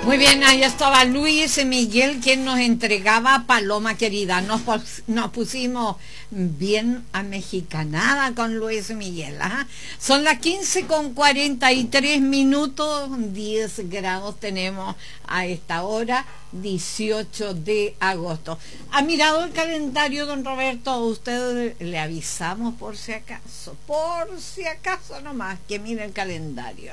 Muy bien, ahí estaba Luis Miguel, quien nos entregaba Paloma Querida. Nos pusimos bien amexicanada con Luis Miguel. ¿Ah? Son las 15:43, 10 grados tenemos a esta hora, 18 de agosto. ¿Ha mirado el calendario, don Roberto? A usted le avisamos por si acaso nomás, que mire el calendario.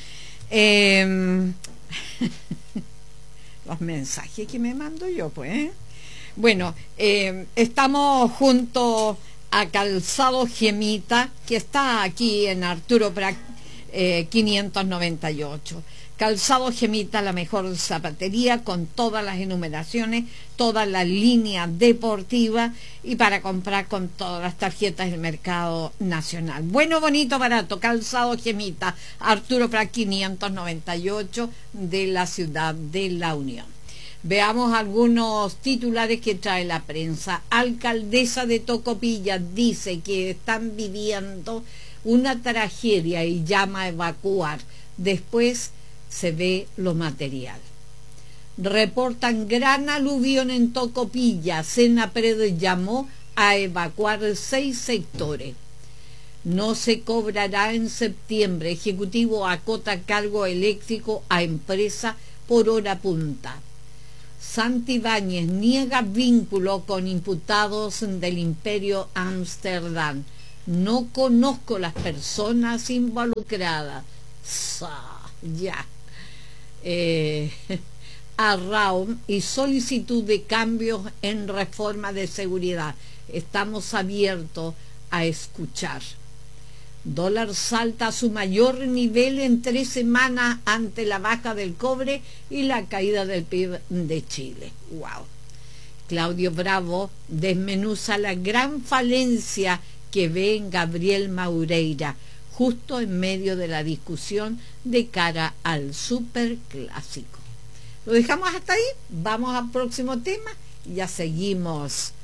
Los mensajes que me mando yo, pues. Bueno, estamos junto a Calzado Gemita, que está aquí en Arturo Prat 598. Calzado Gemita, la mejor zapatería con todas las enumeraciones, toda la línea deportiva y para comprar con todas las tarjetas del mercado nacional. Bueno, bonito, barato. Calzado Gemita, Arturo Prat 598 de la ciudad de La Unión. Veamos algunos titulares que trae la prensa. Alcaldesa de Tocopilla dice que están viviendo una tragedia y llama a evacuar. Después se ve lo material. Reportan gran aluvión en Tocopilla. Senapred llamó a evacuar 6 sectores. No se cobrará en septiembre. Ejecutivo acota cargo eléctrico a empresa por hora punta. Santibáñez niega vínculo con imputados del Imperio Amsterdam. No conozco las personas involucradas. Ya. Arraum y solicitud de cambios en reforma de seguridad. Estamos abiertos a escuchar. Dólar salta a su mayor nivel en 3 semanas ante la baja del cobre y la caída del PIB de Chile. ¡Wow! Claudio Bravo desmenuza la gran falencia que ve en Gabriel Maureira, justo en medio de la discusión de cara al superclásico. Lo dejamos hasta ahí, vamos al próximo tema y ya seguimos